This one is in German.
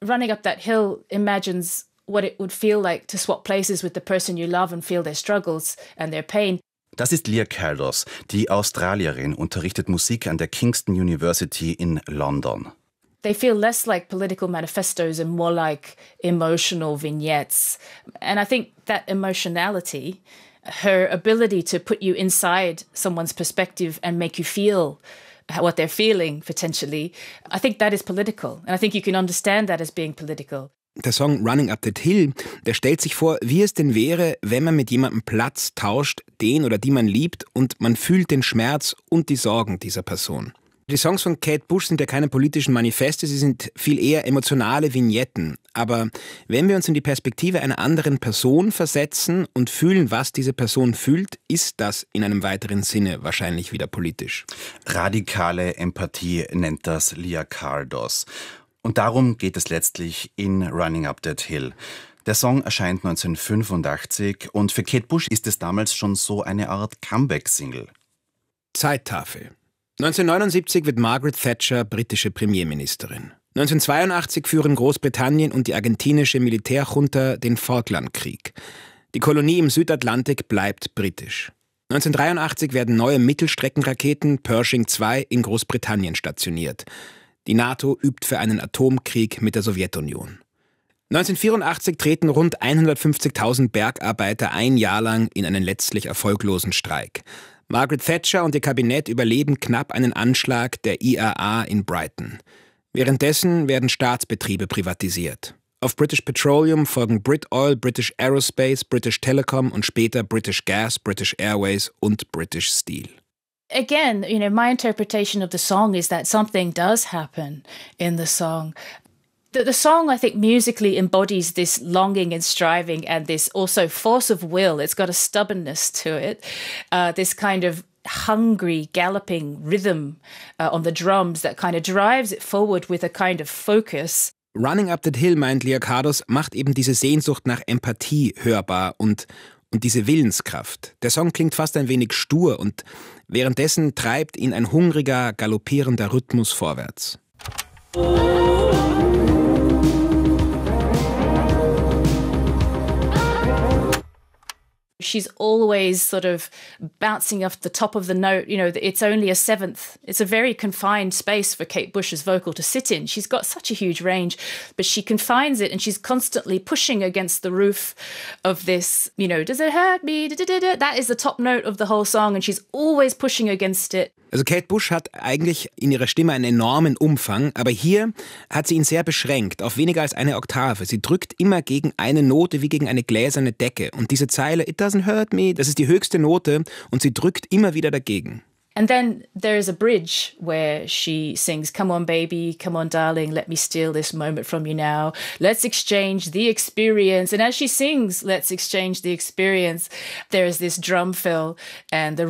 Running Up That Hill imagines what it would feel like to swap places with the person you love and feel their struggles and their pain. Das ist Leah Caldos, die Australierin, unterrichtet Musik an der Kingston University in London. They feel less like political manifestos and more like emotional vignettes. And I think that emotionality, her ability to put you inside someone's perspective and make you feel what they're feeling potentially, I think that is political. And I think you can understand that as being political. Der Song Running Up That Hill, der stellt sich vor, wie es denn wäre, wenn man mit jemandem Platz tauscht, den oder die man liebt, und man fühlt den Schmerz und die Sorgen dieser Person. Die Songs von Kate Bush sind ja keine politischen Manifeste, sie sind viel eher emotionale Vignetten. Aber wenn wir uns in die Perspektive einer anderen Person versetzen und fühlen, was diese Person fühlt, ist das in einem weiteren Sinne wahrscheinlich wieder politisch. Radikale Empathie nennt das Leah Caldos. Und darum geht es letztlich in Running Up That Hill. Der Song erscheint 1985 und für Kate Bush ist es damals schon so eine Art Comeback-Single. Zeittafel. 1979 wird Margaret Thatcher britische Premierministerin. 1982 führen Großbritannien und die argentinische Militärjunta den Falklandkrieg. Die Kolonie im Südatlantik bleibt britisch. 1983 werden neue Mittelstreckenraketen Pershing II in Großbritannien stationiert. Die NATO übt für einen Atomkrieg mit der Sowjetunion. 1984 treten rund 150.000 Bergarbeiter ein Jahr lang in einen letztlich erfolglosen Streik. Margaret Thatcher und ihr Kabinett überleben knapp einen Anschlag der IAA in Brighton. Währenddessen werden Staatsbetriebe privatisiert. Auf British Petroleum folgen Brit Oil, British Aerospace, British Telecom und später British Gas, British Airways und British Steel. Again, my interpretation of the song is that something does happen in the song. The song, I think, musically embodies this longing and striving and this also force of will. It's got a stubbornness to it, this kind of hungry, galloping rhythm on the drums that kind of drives it forward with a kind of focus. Running Up That Hill, meint Leah Caldos, macht eben diese Sehnsucht nach Empathie hörbar und diese Willenskraft. Der Song klingt fast ein wenig stur und währenddessen treibt ihn ein hungriger, galoppierender Rhythmus vorwärts. She's always sort of bouncing off the top of the note. It's only a seventh. It's a very confined space for Kate Bush's vocal to sit in. She's got such a huge range, but she confines it and she's constantly pushing against the roof of this, does it hurt me? That is the top note of the whole song and she's always pushing against it. Also Kate Bush hat eigentlich in ihrer Stimme einen enormen Umfang, aber hier hat sie ihn sehr beschränkt, auf weniger als eine Oktave. Sie drückt immer gegen eine Note wie gegen eine gläserne Decke. Und diese Zeile, "It doesn't hurt me", das ist die höchste Note und sie drückt immer wieder dagegen. And then there is a bridge where she sings, "Come on, baby, come on, darling, let me steal this moment from you now. Let's exchange the experience." And as she sings, "Let's exchange the experience," there is this drum fill and the